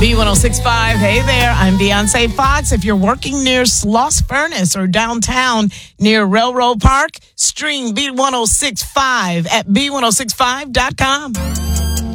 B1065. Hey there, I'm Beyonce Fox. If you're working near Sloss Furnace or downtown near Railroad Park, stream B1065 at B1065.com.